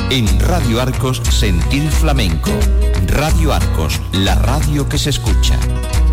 En Radio Arcos, Sentir Flamenco. Radio Arcos, la radio que se escucha.